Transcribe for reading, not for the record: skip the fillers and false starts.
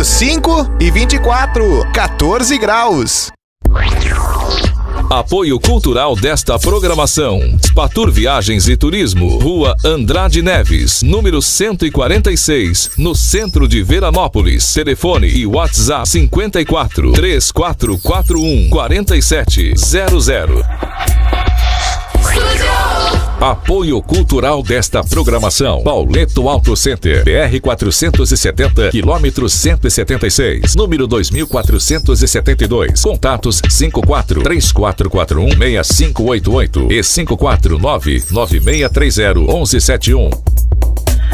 5 e 24, 14 graus. Apoio cultural desta programação: Spatur Viagens e Turismo, Rua Andrade Neves, número 146, no centro de Veranópolis. Telefone e WhatsApp 54 3441 4700. Apoio cultural desta programação: Pauleto Auto Center, BR 470, quilômetro 176, número 2472. Contatos 54 3441 6588 e 549 9630 1171.